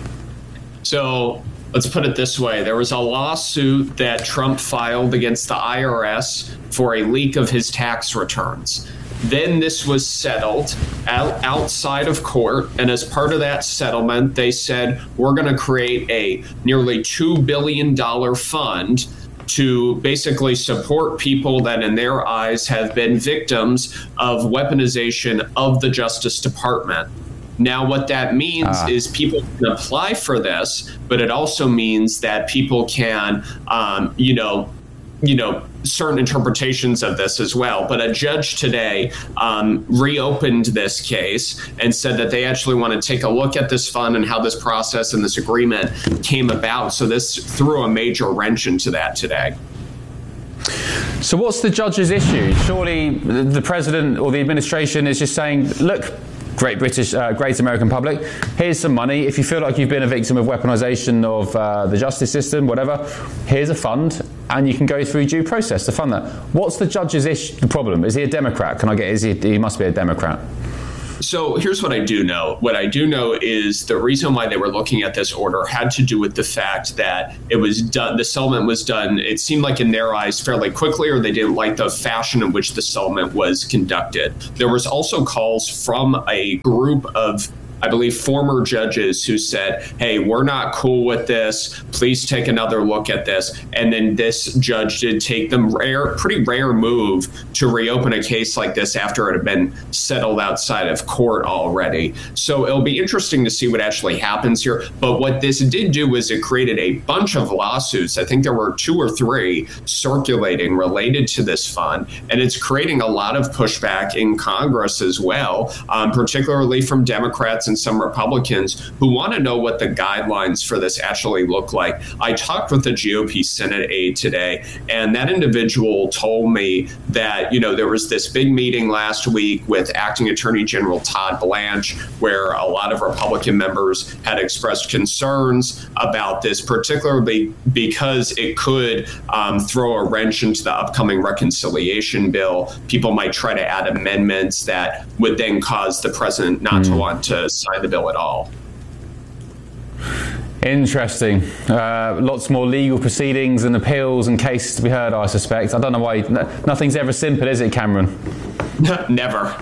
So let's put it this way. There was a lawsuit that Trump filed against the I R S for a leak of his tax returns. Then this was settled out, outside of court, and as part of that settlement, they said, we're going to create a nearly two billion dollars fund to basically support people that in their eyes have been victims of weaponization of the Justice Department. Now, what that means ah. is people can apply for this, but it also means that people can, um, you know, you know, certain interpretations of this as well. But a judge today um, reopened this case and said that they actually want to take a look at this fund and how this process and this agreement came about. So this threw a major wrench into that today. So what's the judge's issue? Surely the president or the administration is just saying, look, great British, uh, great American public, here's some money. If you feel like you've been a victim of weaponization of uh, the justice system, whatever, here's a fund, and you can go through due process to fund that. What's the judge's issue, the problem? Is he a Democrat? Can I get, is he, he must be a Democrat. So here's what I do know. What I do know is the reason why they were looking at this order had to do with the fact that it was done, the settlement was done, it seemed like in their eyes fairly quickly, or they didn't like the fashion in which the settlement was conducted. There was also calls from a group of, I believe, former judges who said, hey, we're not cool with this. Please take another look at this. And then this judge did take the rare, pretty rare move to reopen a case like this after it had been settled outside of court already. So it'll be interesting to see what actually happens here. But what this did do was it created a bunch of lawsuits. I think there were two or three circulating related to this fund. And it's creating a lot of pushback in Congress as well, um, particularly from Democrats and some Republicans who want to know what the guidelines for this actually look like. I talked with a G O P Senate aide today, and that individual told me that, you know, there was this big meeting last week with Acting Attorney General Todd Blanche, where a lot of Republican members had expressed concerns about this, particularly because it could um, throw a wrench into the upcoming reconciliation bill. People might try to add amendments that would then cause the president not mm. to want to sign the bill at all. Interesting. Uh, lots more legal proceedings and appeals and cases to be heard, I suspect. I don't know why. Nothing's ever simple, is it, Cameron? Never.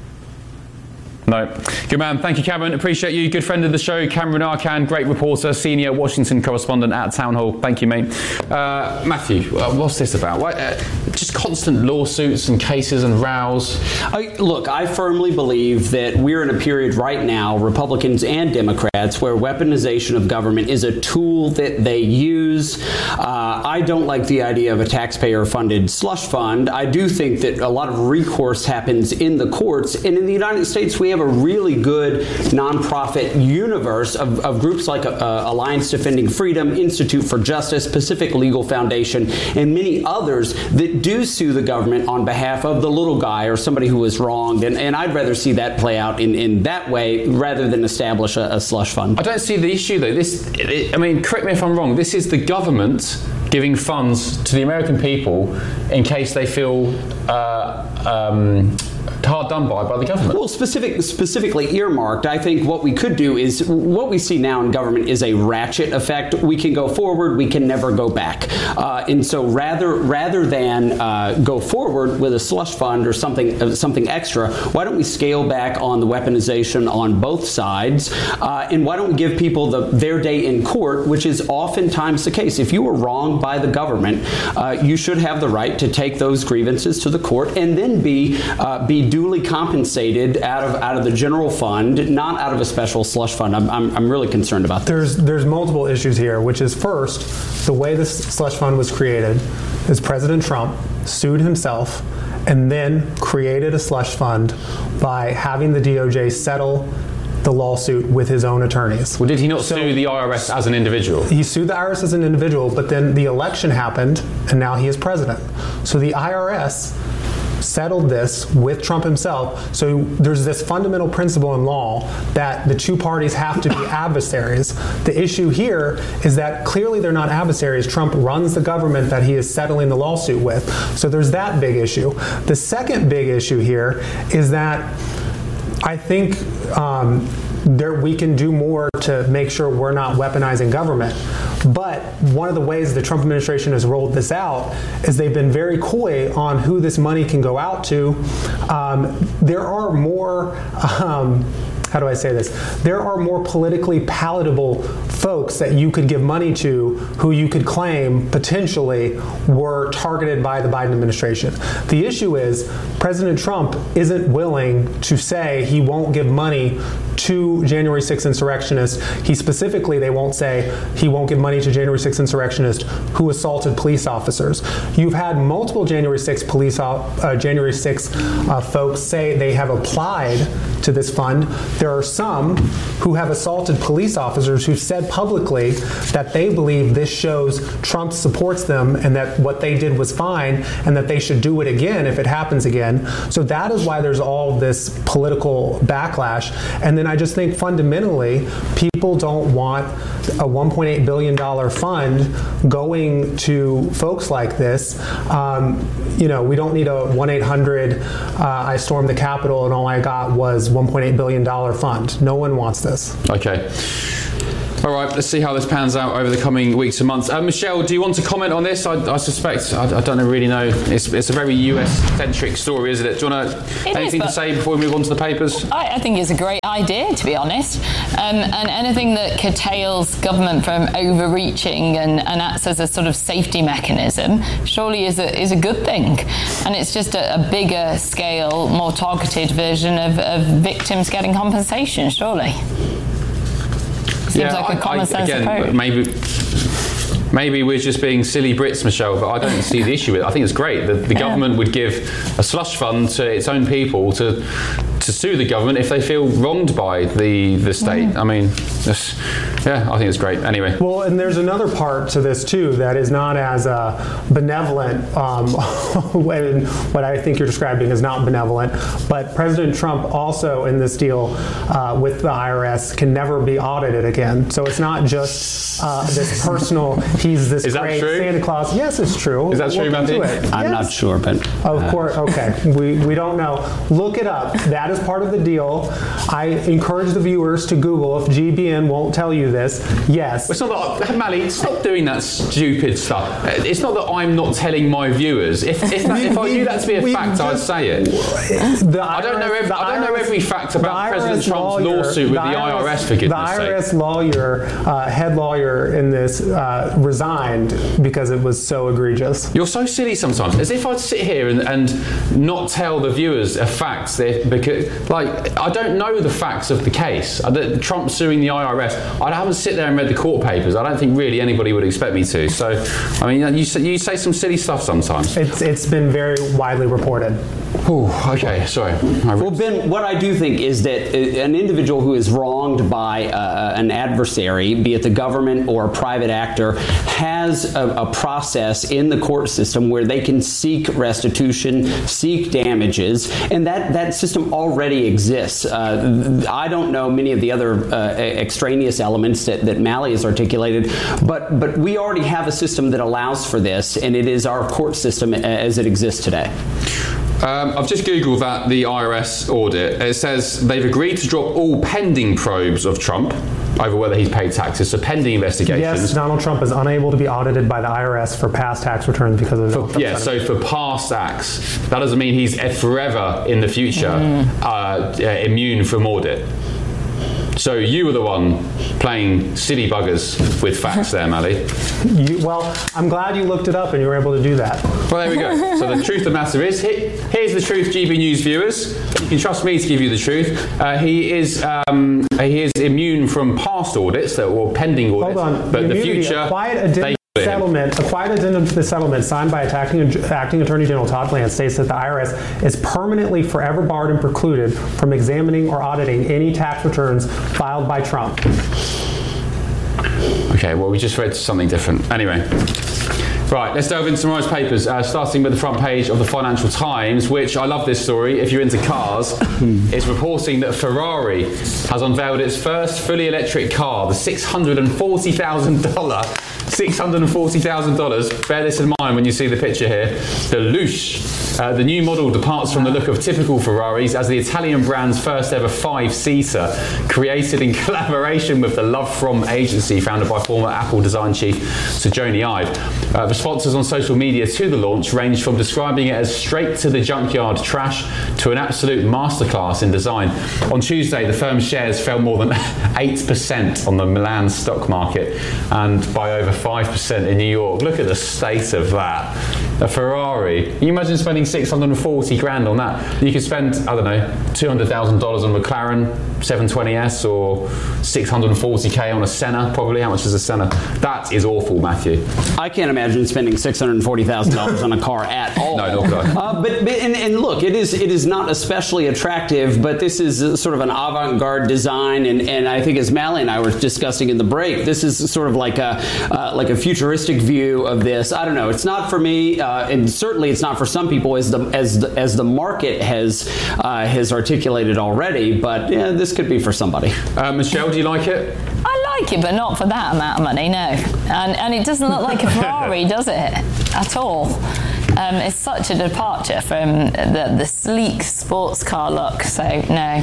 No. Good man. Thank you, Cameron. Appreciate you. Good friend of the show, Cameron Arcand, great reporter, senior Washington correspondent at Town Hall. Thank you, mate. Uh, Matthew, uh, what's this about? What, uh, just constant lawsuits and cases and rows? I, look, I firmly believe that we're in a period right now, Republicans and Democrats, where weaponization of government is a tool that they use. Uh, I don't like the idea of a taxpayer-funded slush fund. I do think that a lot of recourse happens in the courts. And in the United States, we have a really good nonprofit universe of, of groups like uh, Alliance Defending Freedom, Institute for Justice, Pacific Legal Foundation, and many others that do sue the government on behalf of the little guy or somebody who was wronged. And, and I'd rather see that play out in, in that way rather than establish a, a slush fund. I don't see the issue, though. This, it, I mean, correct me if I'm wrong. This is the government giving funds to the American people in case they feel uh, um, hard done by by the government. Well, specific, specifically earmarked, I think what we could do is, what we see now in government is a ratchet effect. We can go forward, we can never go back. Uh, and so rather rather than uh, go forward with a slush fund or something uh, something extra, why don't we scale back on the weaponization on both sides? Uh, and why don't we give people the, their day in court, which is oftentimes the case. If you were wronged by the government, uh, you should have the right to take those grievances to the court and then be uh, be duly compensated out of out of the general fund, not out of a special slush fund. I'm, I'm, I'm really concerned about that. There's, there's multiple issues here, which is first, the way this slush fund was created is President Trump sued himself and then created a slush fund by having the D O J settle the lawsuit with his own attorneys. Well, did he not so, sue the I R S as an individual? He sued the I R S as an individual, but then the election happened, and now he is president. So the I R S settled this with Trump himself. So there's this fundamental principle in law that the two parties have to be adversaries. The issue here is that clearly they're not adversaries. Trump runs the government that he is settling the lawsuit with. So there's that big issue. The second big issue here is that I think um, there, we can do more to make sure we're not weaponizing government. But one of the ways the Trump administration has rolled this out is they've been very coy on who this money can go out to. Um, there are more, um, how do I say this? There are more politically palatable folks that you could give money to who you could claim potentially were targeted by the Biden administration. The issue is President Trump isn't willing to say he won't give money to January sixth insurrectionists. He specifically, they won't say he won't give money to January sixth insurrectionists who assaulted police officers. You've had multiple January sixth police, uh, January sixth uh, folks say they have applied to this fund. there are some who have assaulted police officers who've said publicly that they believe this shows Trump supports them and that what they did was fine and that they should do it again if it happens again. So that is why there's all this political backlash. And then I just think fundamentally, people don't want a one point eight billion dollars fund going to folks like this. Um, you know, we don't need a one eight hundred, uh, I stormed the Capitol and all I got was one point eight billion dollars fund. No one wants this. Okay. All right, let's see how this pans out over the coming weeks and months. Uh, Michelle, do you want to comment on this? I, I suspect, I, I don't really know, it's, it's a very U S-centric story, isn't it? Do you want to, anything is, to say before we move on to the papers? I, I think it's a great idea, to be honest. Um, and anything that curtails government from overreaching and, and acts as a sort of safety mechanism surely is a, is a good thing. And it's just a, a bigger scale, more targeted version of, of victims getting compensation, surely. Seems yeah, like a common I, I, sense again, approach. maybe maybe we're just being silly Brits, Michelle, but I don't see the issue with it. I think it's great that the yeah. government would give a slush fund to its own people to to sue the government if they feel wronged by the the state. Mm. I mean, just, yeah, I think it's great. Anyway. Well, and there's another part to this too that is not as uh, benevolent. Um, when what I think you're describing is not benevolent, but President Trump also in this deal uh, with the I R S can never be audited again. So it's not just uh, this personal. He's this is great that true? Santa Claus. Yes, it's true. Is that true, Matthew? I'm yes. not sure, but of uh, course. Okay, we we don't know. Look it up. That is part of the deal. I encourage the viewers to Google if G B N won't tell you this. Yes. It's not that, Mally, stop doing that stupid stuff. It's not that I'm not telling my viewers. If if, that, if I knew that to be a we fact, I'd say it. The I don't know. Every, I don't know every fact about President Trump's lawyer, lawsuit with the, the I R S. For goodness' the I R S sake. lawyer, uh, head lawyer in this, uh, resigned because it was so egregious. You're so silly sometimes. As if I'd sit here and, and not tell the viewers a fact. Because, like, I don't know the facts of the case. Trump suing the I R S. I haven't sit there and read the court papers. I don't think really anybody would expect me to. So, I mean, you say, you say some silly stuff sometimes. It's it's been very widely reported. Ooh, okay, sorry. Well, Ben, what I do think is that an individual who is wronged by uh, an adversary, be it the government or a private actor, has a, a process in the court system where they can seek restitution, seek damages, and that, that system already exists. Uh, I don't know many of the other uh, extraneous elements that, that Mally has articulated, but, but we already have a system that allows for this, and it is our court system as it exists today. Um, I've just Googled that, the I R S audit. It says they've agreed to drop all pending probes of Trump over whether he's paid taxes, so pending investigations. Yes, Donald Trump is unable to be audited by the I R S for past tax returns because of... For, yeah, so for past acts. That doesn't mean he's forever in the future mm. uh, uh, immune from audit. So you were the one playing silly buggers with facts there, Mally. You, well, I'm glad you looked it up and you were able to do that. Well, there we go. So the truth of the matter is, here's the truth, G B News viewers. You can trust me to give you the truth. Uh, he is um, he is immune from past audits that were pending audits. Hold on. But the, the future, a quiet addendum to settlement, a quiet addendum to the settlement signed by acting, acting Attorney General Todd Bland states that the I R S is permanently forever barred and precluded from examining or auditing any tax returns filed by Trump. Okay, well, we just read something different. Anyway. Right, let's delve into tomorrow's papers, uh, starting with the front page of the Financial Times, which, I love this story, if you're into cars, is reporting that Ferrari has unveiled its first fully electric car, the six hundred forty thousand dollars, six hundred forty thousand dollars, bear this in mind when you see the picture here, the Luce. Uh, the new model departs from the look of typical Ferraris as the Italian brand's first ever five-seater, created in collaboration with the Love From agency founded by former Apple design chief Sir Jony Ive. Uh, responses on social media to the launch ranged from describing it as straight to the junkyard trash to an absolute masterclass in design. On Tuesday, the firm's shares fell more than eight percent on the Milan stock market and by over five five percent in New York. Look at the state of that. A Ferrari. Can you imagine spending six hundred forty grand on that? You could spend, I don't know, two hundred thousand dollars on a McLaren seven twenty S or six hundred forty K on a Senna, probably. How much is a Senna? That is awful, Matthew. I can't imagine spending six hundred forty thousand dollars on a car at all. No, not good. Uh, but, but and, and look, it is it is not especially attractive, but this is sort of an avant-garde design, and, and I think as Mally and I were discussing in the break, this is sort of like a uh, like a futuristic view of this. I don't know. It's not for me, uh, and certainly it's not for some people, as the as the, as the market has uh, has articulated already. But yeah, this could be for somebody. Uh, Michelle, do you like it? I like it, but not for that amount of money, no. And and it doesn't look like a Ferrari, does it? At all. Um, it's such a departure from the, the sleek sports car look, so no.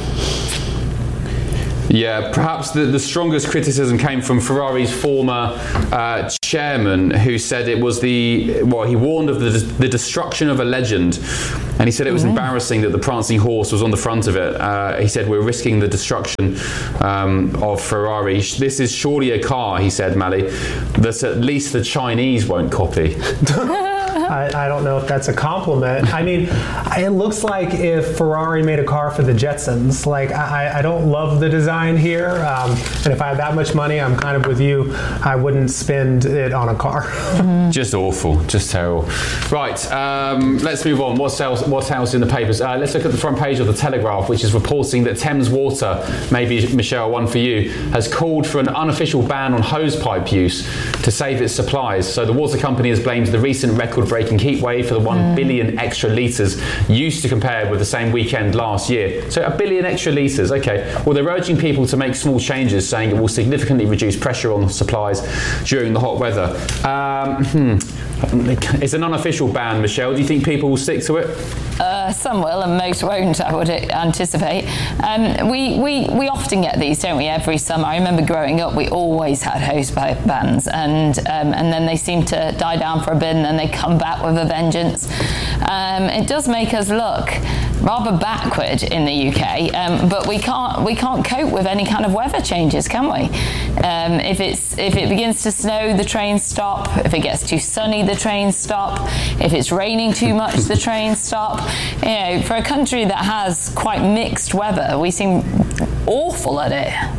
Yeah, perhaps the, the strongest criticism came from Ferrari's former uh, chairman, who said it was the, well, he warned of the, the destruction of a legend. And he said it was mm-hmm. embarrassing that the prancing horse was on the front of it. Uh, he said, we're risking the destruction um, of Ferrari. This is surely a car, he said, Mally, that at least the Chinese won't copy. I, I don't know if that's a compliment. I mean, it looks like if Ferrari made a car for the Jetsons. Like, I, I don't love the design here. Um, and if I had that much money, I'm kind of with you. I wouldn't spend it on a car. Mm-hmm. Just awful. Just terrible. Right. Um, let's move on. What's else, what's else in the papers? Uh, let's look at the front page of the Telegraph, which is reporting that Thames Water, maybe, Michelle, one for you, has called for an unofficial ban on hosepipe use to save its supplies. So the water company has blamed the recent record-breaking heat wave for the one mm. billion extra litres used to compare with the same weekend last year. So a billion extra litres, okay. Well, they're urging people to make small changes, saying it will significantly reduce pressure on supplies during the hot weather. Um, hmm. It's an unofficial ban, Michelle. Do you think people will stick to it? Uh, some will, and most won't, I would anticipate. Um, we, we, we often get these, don't we, every summer. I remember growing up, we always had hosepipe bans, and um, and then they seem to die down for a bit, and then they come back with a vengeance. Um, it does make us look rather backward in the U K, um, but we can't we can't cope with any kind of weather changes, can we? Um, if it's if it begins to snow, the trains stop. If it gets too sunny, the trains stop. If it's raining too much, the trains stop. You know, for a country that has quite mixed weather, we seem awful at it.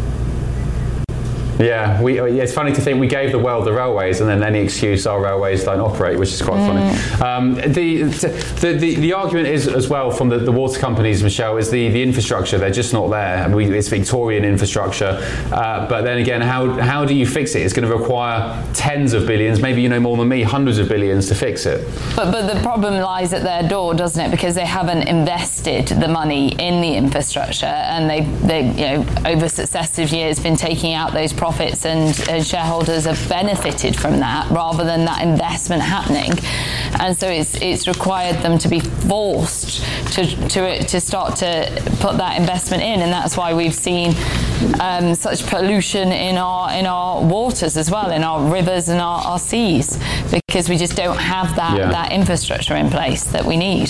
Yeah, we, it's funny to think we gave the world the railways, and then any excuse our railways don't operate, which is quite mm. funny. Um, the, the, the, the argument is as well from the, the water companies, Michelle, is the, the infrastructure. They're just not there. I mean, it's Victorian infrastructure. Uh, but then again, how, how do you fix it? It's going to require tens of billions, maybe you know more than me, hundreds of billions to fix it. But, but the problem lies at their door, doesn't it? Because they haven't invested the money in the infrastructure, and they, they you know, over successive years been taking out those profits. Profits and, and shareholders have benefited from that rather than that investment happening, and so it's it's required them to be forced to to to start to put that investment in, and that's why we've seen um, such pollution in our in our waters as well, in our rivers and our, our seas, because we just don't have that yeah. that infrastructure in place that we need.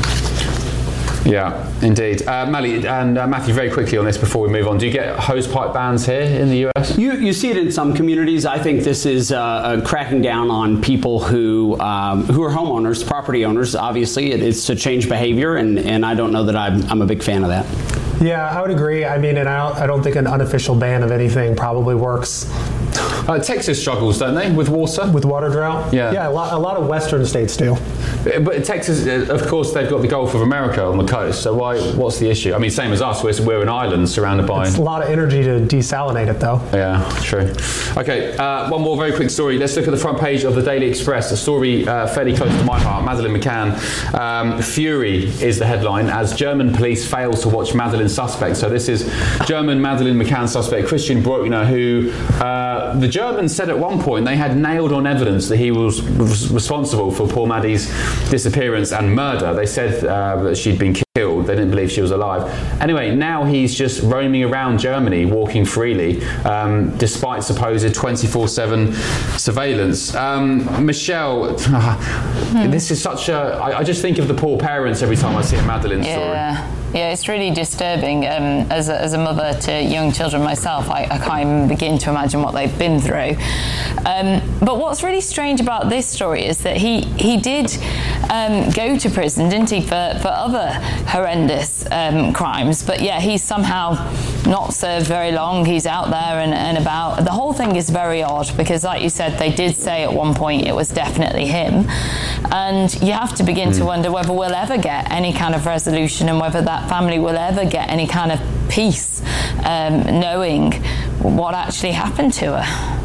Yeah, indeed. Uh, Mally and uh, Matthew, very quickly on this before we move on. Do you get hosepipe bans here in the U S? You you see it in some communities. I think this is uh, uh, cracking down on people who um, who are homeowners, property owners. Obviously, it, it's to change behavior, and, and I don't know that I'm, I'm a big fan of that. Yeah, I would agree. I mean, and I don't, I don't think an unofficial ban of anything probably works. Uh, Texas struggles, don't they, with water? With water drought? Yeah. Yeah, a lot, a lot of western states do. But Texas, of course, they've got the Gulf of America on the coast, so why? What's the issue? I mean, same as us, we're, we're an island surrounded by... It's a lot of energy to desalinate it, though. Yeah, true. Okay, uh, one more very quick story. Let's look at the front page of the Daily Express, a story uh, fairly close to my heart, Madeleine McCann. Um, Fury is the headline, as German police fail to watch Madeleine's suspect. So this is German Madeleine McCann suspect, Christian Bruckner, who uh, the Germans said at one point they had nailed on evidence that he was, was responsible for poor Maddie's disappearance and murder. They said uh, that she'd been killed. They didn't believe she was alive. Anyway, now he's just roaming around Germany, walking freely, um, despite supposed twenty-four seven surveillance. Um, Michelle, hmm. this is such a... I, I just think of the poor parents every time I see a Madeleine yeah. story. Yeah, it's really disturbing. Um, as, a, as a mother to young children myself, I, I can't even begin to imagine what they've been through. Um, but what's really strange about this story is that he he did um, go to prison, didn't he, for, for other horrendous um, crimes. But yeah, he's somehow not served very long. He's out there and, and about. The whole thing is very odd because, like you said, they did say at one point it was definitely him. And you have to begin mm. to wonder whether we'll ever get any kind of resolution and whether that family will ever get any kind of peace, um, knowing what actually happened to her.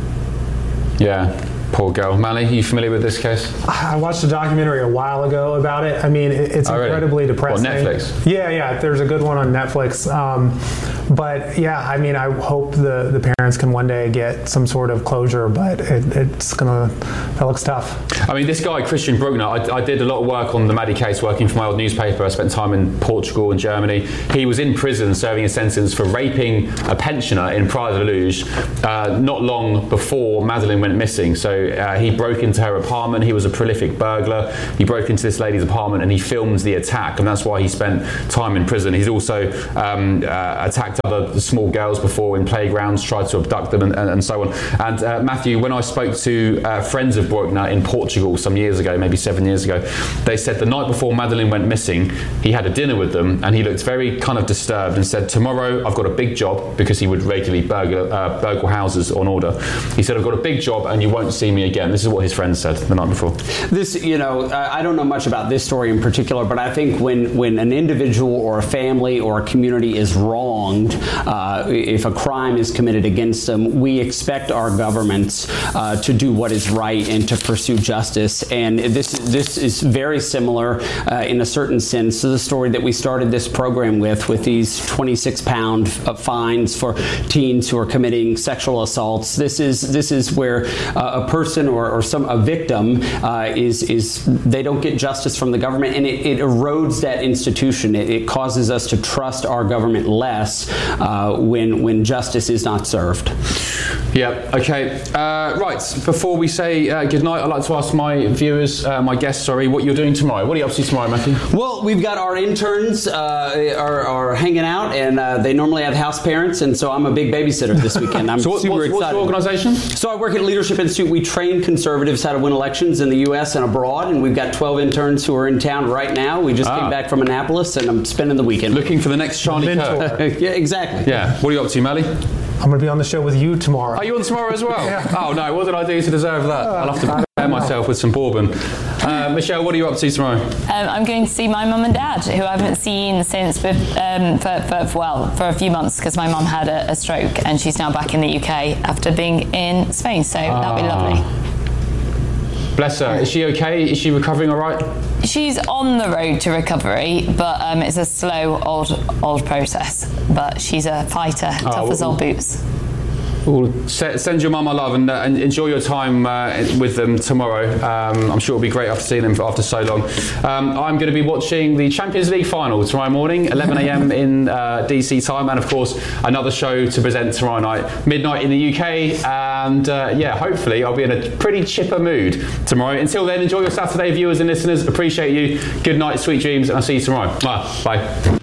Yeah. Poor girl. Mally, are you familiar with this case? I watched a documentary a while ago about it. I mean, it's oh, incredibly really? depressing. What, Netflix? Yeah, yeah. There's a good one on Netflix. Um, but yeah, I mean, I hope the, the parents can one day get some sort of closure, but it, it's going to, that looks tough. I mean, this guy, Christian Bruckner, I, I did a lot of work on the Maddie case working for my old newspaper. I spent time in Portugal and Germany. He was in prison serving a sentence for raping a pensioner in Praia de Luz uh, not long before Madeleine went missing. So Uh, he broke into her apartment. He was a prolific burglar. He broke into this lady's apartment and he filmed the attack, and that's why he spent time in prison. He's also um, uh, attacked other small girls before in playgrounds, tried to abduct them, and, and, and so on. And uh, Matthew, when I spoke to uh, friends of Bruckner in Portugal some years ago, maybe seven years ago, they said the night before Madeleine went missing, he had a dinner with them and he looked very kind of disturbed and said, tomorrow I've got a big job, because he would regularly burgle, uh, burgle houses on order. He said, I've got a big job and you won't see me again. This is what his friend said the night before. This, you know, I don't know much about this story in particular, but I think when, when an individual or a family or a community is wronged, uh, if a crime is committed against them, we expect our governments uh, to do what is right and to pursue justice. And this, this is very similar uh, in a certain sense to the story that we started this program with, with these twenty-six pound fines for teens who are committing sexual assaults. This is, this is where uh, a person or, or some a victim uh, is is they don't get justice from the government, and it, it erodes that institution. It, it causes us to trust our government less uh, when when justice is not served. Yeah. Okay. Uh, right. Before we say uh, goodnight, I'd like to ask my viewers, uh, my guests, sorry, what you're doing tomorrow. What are you up to tomorrow, Matthew? Well, we've got our interns uh, are, are hanging out, and uh, they normally have house parents, and so I'm a big babysitter this weekend. I'm so what, super what's, excited. What's your organisation? So I work at Leadership Institute. We train conservatives how to win elections in the U S and abroad, and we've got twelve interns who are in town right now. We just ah. came back from Annapolis, and I'm spending the weekend. Looking for the next Charlie Kirk. Yeah, exactly. Yeah. What are you up to, Mally? I'm going to be on the show with you tomorrow. Are you on tomorrow as well? Yeah. Oh, no. What did I do to deserve that? Uh, I'll have to prepare myself with some bourbon. Uh, Michelle, what are you up to tomorrow? Um, I'm going to see my mum and dad, who I haven't seen since, um, for, for, well, for a few months, because my mum had a, a stroke and she's now back in the U K after being in Spain. So ah. that'll be lovely. Bless her. Is she okay? Is she recovering all right? She's on the road to recovery, but um, it's a slow, old, old process. But she's a fighter, oh, tough well, as old boots. Well, send your mum my love, and, uh, and enjoy your time uh, with them tomorrow. Um, I'm sure it'll be great after seeing them after so long. Um, I'm going to be watching the Champions League final tomorrow morning, eleven a m in uh, D C time, and of course another show to present tomorrow night, midnight in the U K. And uh, yeah, hopefully I'll be in a pretty chipper mood tomorrow. Until then, enjoy your Saturday, viewers and listeners. Appreciate you. Good night, sweet dreams, and I'll see you tomorrow. Bye. Bye.